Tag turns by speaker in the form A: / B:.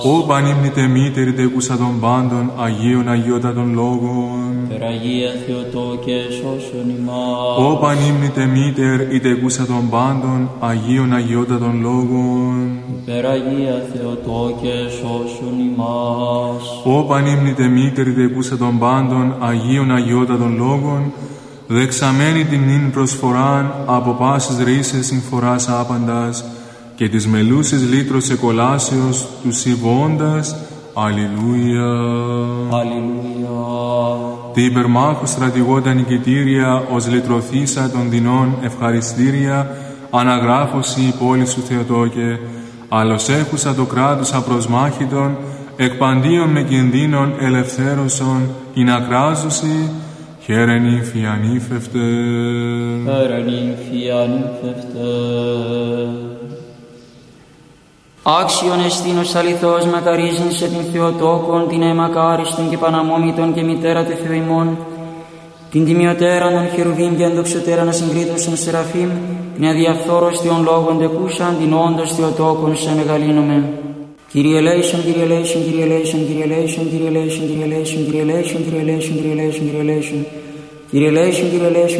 A: Ω πανύμνητε μήτερη τεκούσα των πάντων, Αγίων Αγιότατων Λόγων.
B: Υπεραγία Θεοτόκε σώσον ημάς.
A: Ω πανύμνητε μήτερ η τεκούσα των πάντων, Αγίων Αγιότατων Λόγων.
B: Υπεραγία Θεοτόκε σώσον ημάς.
A: Ω πανύμνητε μήτερ η τεκούσα των πάντων, Αγίων Αγιότατων Λόγων, δεξαμένη την νυν προσφοράν από πάσης ρίσες συμφοράς άπαντας, και της μελούσης λύτρος εκολάσεως του συμβώντας. Αλληλούια.
B: Αλληλούια.
A: Τι υπερμάχου στρατηγόντα νικητήρια, ως λυτρωθήσα των δεινών ευχαριστήρια, αναγράφωση η πόλη σου Θεοτόκε, άλλος έχουσα το κράτος απροσμάχητον, εκπαντίον με κινδύνων ελευθέρωσον, ειν ακράζωση, χαίρεν ύμφη ανήφευτε.
B: Χαίρεν ύμφη ανήφευτε.
C: Άξιον εστίνος αληθώς μακαρίζειν σε την Θεοτόκον, την αιμακάριστον και παναμόμητον και μητέρα του Θεού ημών, την τιμιωτέραν των χερουβίμ και ενδοξωτέραν ασυγκρίτωσον σεραφείμ, την αδιαφθόρος Θεών λόγων τεκούσαν, την όντως Θεοτόκον σε μεγαλύνομαι. Kyrie eleison, Kyrie eleison, Kyrie eleison, Kyrie eleison, Kyrie eleison, Kyrie eleison, Kyrie eleison, Kyrie eleison, Kyrie eleison, Kyrie eleison, Kyrie eleison, Kyrie eleison,